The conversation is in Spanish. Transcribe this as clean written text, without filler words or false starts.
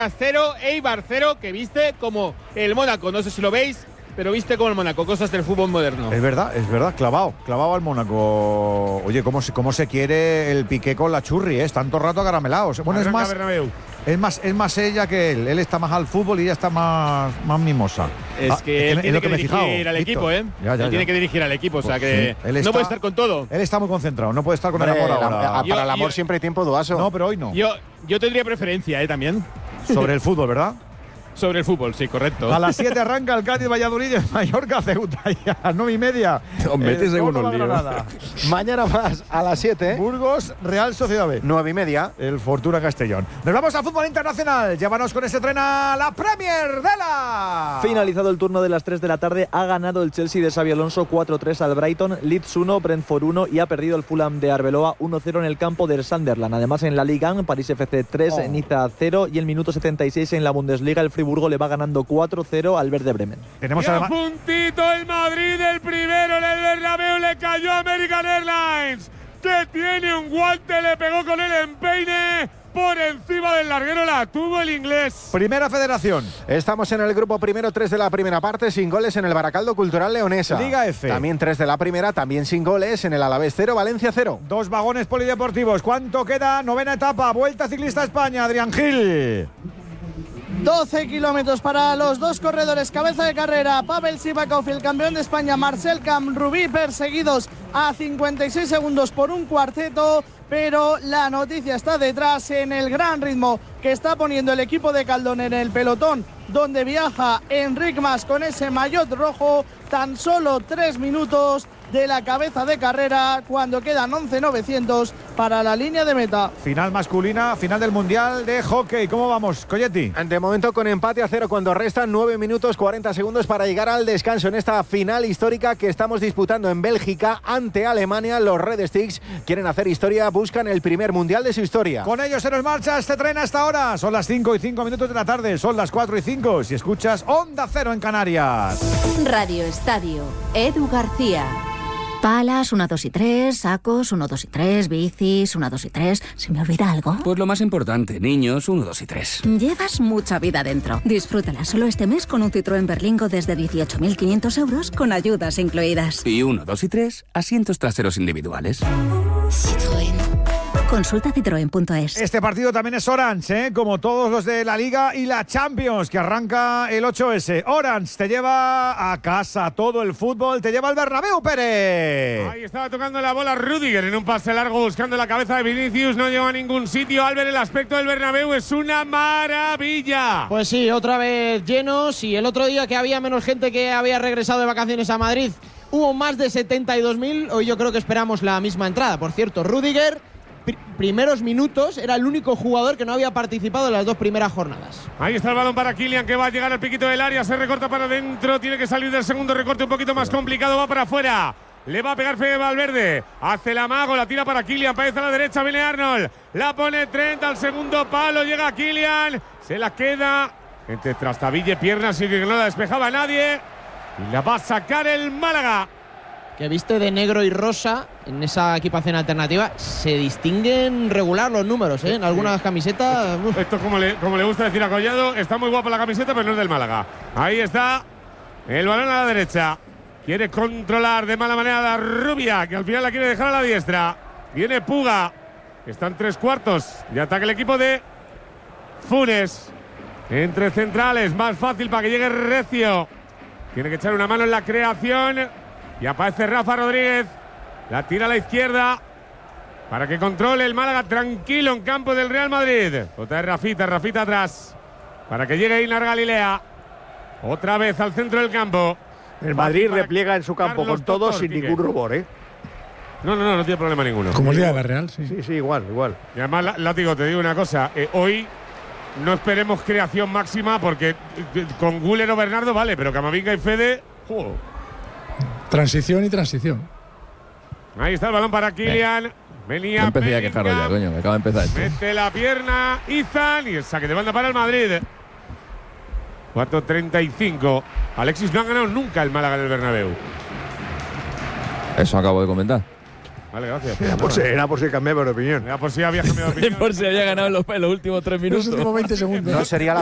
0, Eibar 0, que viste como el Mónaco, no sé si lo veis, pero viste como el Mónaco, cosas del fútbol moderno. Es verdad, clavado al Mónaco. Oye, cómo se quiere el Piqué con la Churri, tanto rato acaramelados. Bueno, es más ella que él. Él está más al fútbol y ella está más mimosa. Es que él tiene que dirigir al equipo, ¿eh? Ya. Tiene que dirigir al equipo, o sea que no puede estar con todo. Él está muy concentrado, no puede estar con el amor ahora. Para el amor siempre hay tiempo, Duaso. No, pero hoy no. Yo tendría preferencia, también. Sobre el fútbol, ¿verdad? Sobre el fútbol, sí, correcto. A las 7 arranca el Cádiz Valladolid en Mallorca, Ceuta, y a las 9:30. Os metes en unos líos. Mañana más a las 7. Burgos, Real Sociedad B. 9:30. El Fortuna Castellón. Nos vamos a fútbol internacional. Llévanos con ese tren a la Premier de la. Finalizado el turno de las 3 de la tarde, ha ganado el Chelsea de Xabi Alonso 4-3 al Brighton, Leeds 1, Brentford 1 y ha perdido el Fulham de Arbeloa 1-0 en el campo del Sunderland. Además, en la Liga, París FC 3, Niza 0 y el minuto 76 en la Bundesliga, el Friburgo le va ganando 4-0 al Werder Bremen. Tenemos a puntito el Madrid, el primero en el Bernabéu, le cayó a American Airlines, que tiene un guante, le pegó con el empeine. Por encima del larguero la tuvo el inglés. Primera Federación. Estamos en el grupo primero, 3 de la primera parte, sin goles en el Baracaldo Cultural Leonesa. Liga F. También 3 de la primera, también sin goles en el Alavés 0, Valencia 0. 2 vagones polideportivos. ¿Cuánto queda? Novena etapa, Vuelta Ciclista España, Adrián Gil. 12 kilómetros para los dos corredores. Cabeza de carrera, Pavel Sivakov y el campeón de España, Marcel Camrubí, perseguidos a 56 segundos por un cuarteto. Pero la noticia está detrás en el gran ritmo que está poniendo el equipo de Caldón en el pelotón, donde viaja Enric Mas con ese maillot rojo. Tan solo 3 minutos de la cabeza de carrera cuando quedan 11.900 para la línea de meta. Final masculina, final del Mundial de Hockey. ¿Cómo vamos, Colletti? De momento con empate a 0 cuando restan 9 minutos 40 segundos para llegar al descanso en esta final histórica que estamos disputando en Bélgica ante Alemania. Los Red Sticks quieren hacer historia, buscan el primer Mundial de su historia. Con ellos se nos marcha este tren hasta ahora. Son las 5:05 de la tarde, son las 4:05 si escuchas Onda Cero en Canarias. Radio Estadio, Edu García. Palas, 1, 2 y 3, sacos, 1, 2 y 3, bicis, 1, 2 y 3. ¿Se me olvida algo? Pues lo más importante, niños, 1, 2 y 3. Llevas mucha vida dentro. Disfrútala solo este mes con un Citroën Berlingo desde 18.500 euros con ayudas incluidas. Y 1, 2 y 3, asientos traseros individuales. Citroën. Consulta citroen.es. Este partido también es Orange, como todos los de la Liga y la Champions, que arranca el 8S. Orange te lleva a casa todo el fútbol, te lleva al Bernabéu, Pérez. Ahí estaba tocando la bola Rüdiger en un pase largo buscando la cabeza de Vinicius, no llegó a ningún sitio. Albert, el aspecto del Bernabéu es una maravilla. Pues sí, otra vez llenos, y el otro día que había menos gente que había regresado de vacaciones a Madrid, hubo más de 72.000. Hoy yo creo que esperamos la misma entrada. Por cierto, Rüdiger, primeros minutos, era el único jugador que no había participado en las 2 primeras jornadas. Ahí está el balón para Kylian, que va a llegar al piquito del área, se recorta para adentro, tiene que salir del segundo recorte un poquito más complicado, va para afuera. Le va a pegar Fede Valverde, hace el amago, la tira para Kylian, parece a la derecha, viene Arnold, la pone Trent al segundo palo, llega Kylian, se la queda entre Trastaville, piernas y que no la despejaba nadie, y la va a sacar el Málaga. Que viste de negro y rosa en esa equipación alternativa, se distinguen regular los números, en algunas camisetas. Esto como le gusta decir a Collado, está muy guapa la camiseta, pero no es del Málaga. Ahí está el balón a la derecha, quiere controlar de mala manera a la rubia, que al final la quiere dejar a la diestra. Viene Puga, están 3/4 de ataque el equipo de Funes. Entre centrales, más fácil para que llegue Recio, tiene que echar una mano en la creación. Y aparece Rafa Rodríguez, la tira a la izquierda para que controle el Málaga tranquilo en campo del Real Madrid. Otra vez Rafita atrás para que llegue Inar Galilea. Otra vez al centro del campo. El Madrid repliega en su campo Carlos con todo, Doctor, sin Quique. ningún rubor, No tiene problema ninguno. Como el día de la Real, sí. Sí, igual. Y además, Látigo, te digo una cosa. Hoy no esperemos creación máxima porque con Güler o Bernardo vale, pero Camavinga y Fede… Transición y transición. Ahí está el balón para Kylian. Venía. No empecé a quejarlo ya, coño. Me acaba de empezar esto. Mete la pierna Izan y el saque de banda para el Madrid. 4:35. Alexis no ha ganado nunca el Málaga en el Bernabéu. Eso acabo de comentar. Vale, gracias. Era por si cambiaba de opinión. Era por si había cambiado de opinión. Por si había ganado en los últimos 3 minutos. Los últimos 20 segundos. No sería la